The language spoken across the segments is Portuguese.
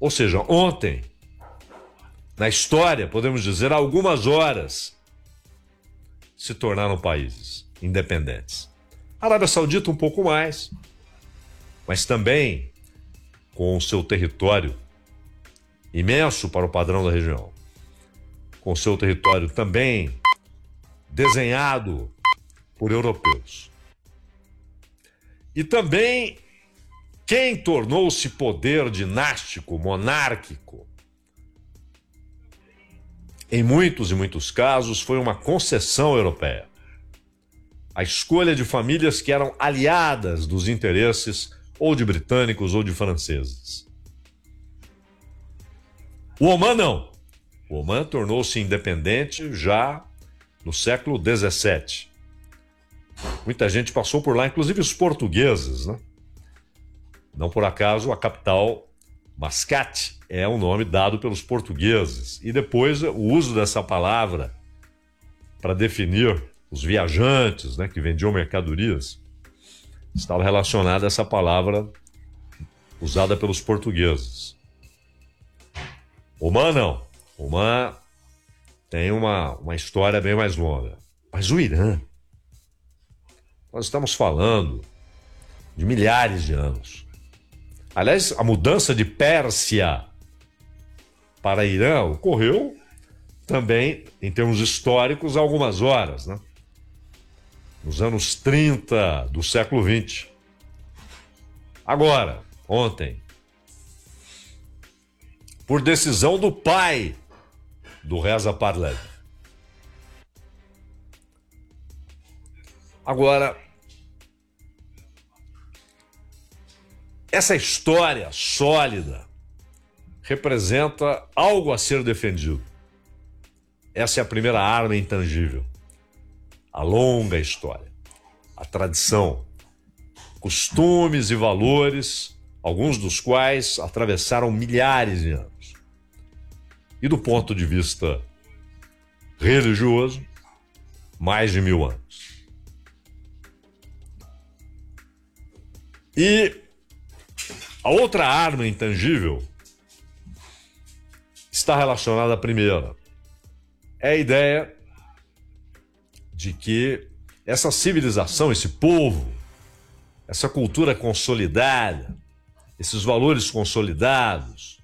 ou seja, ontem, na história, podemos dizer, algumas horas, se tornaram países independentes. A Arábia Saudita um pouco mais, mas também com o seu território imenso para o padrão da região, com o seu território também desenhado por europeus. E também quem tornou-se poder dinástico, monárquico, em muitos e muitos casos, foi uma concessão europeia. A escolha de famílias que eram aliadas dos interesses ou de britânicos ou de franceses. O Omã não. O Omã tornou-se independente já no século XVII. Muita gente passou por lá, inclusive os portugueses, né? Não por acaso a capital, Mascate, é um nome dado pelos portugueses. E depois o uso dessa palavra para definir os viajantes, né, que vendiam mercadorias, estava relacionada a essa palavra usada pelos portugueses. Omã não. Omã tem uma história bem mais longa. Mas o Irã, nós estamos falando de milhares de anos. Aliás, a mudança de Pérsia para Irã ocorreu também, em termos históricos, há algumas horas, né? Nos anos 30 do século XX. Agora, ontem, por decisão do pai do Reza Pahlavi. Agora, essa história sólida representa algo a ser defendido. Essa é a primeira arma intangível. A longa história, a tradição, costumes e valores, alguns dos quais atravessaram milhares de anos. E do ponto de vista religioso, mais de 1000 anos. E a outra arma intangível está relacionada à primeira. É a ideia de que essa civilização, esse povo, essa cultura consolidada, esses valores consolidados,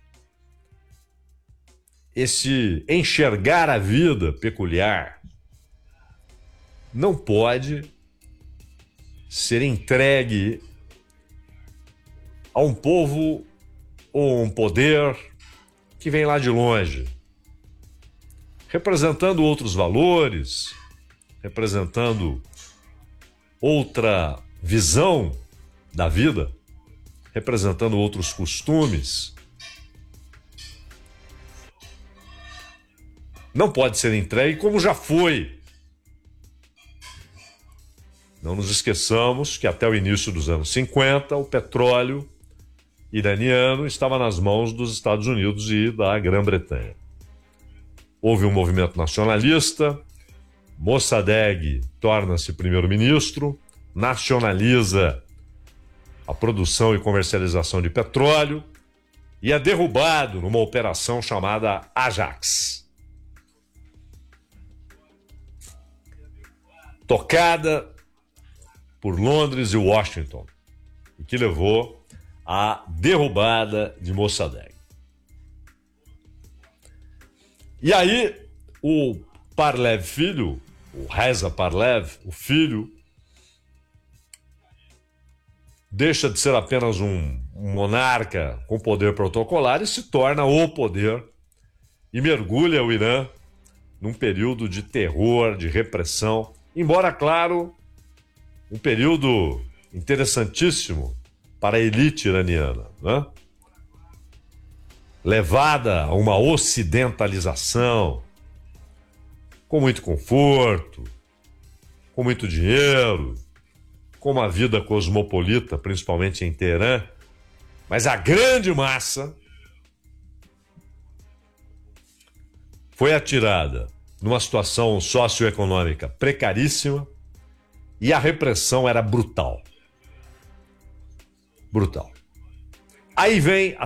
esse enxergar a vida peculiar, não pode ser entregue a um povo ou um poder que vem lá de longe, representando outros valores, representando outra visão da vida, representando outros costumes. Não pode ser entregue como já foi. Não nos esqueçamos que até o início dos anos 50, o petróleo iraniano estava nas mãos dos Estados Unidos e da Grã-Bretanha. Houve um movimento nacionalista, Mossadegh torna-se primeiro-ministro, nacionaliza a produção e comercialização de petróleo e é derrubado numa operação chamada Ajax. Tocada por Londres e Washington, e que levou à derrubada de Mossadegh. E aí, o Pahlavi filho, o Reza Pahlavi, o filho, deixa de ser apenas um monarca com poder protocolar e se torna o poder e mergulha o Irã num período de terror, de repressão, embora, claro, um período interessantíssimo para a elite iraniana, né? Levada a uma ocidentalização, com muito conforto, com muito dinheiro, com uma vida cosmopolita, principalmente em Teherã, mas a grande massa foi atirada numa situação socioeconômica precaríssima e a repressão era brutal. Brutal. Aí vem a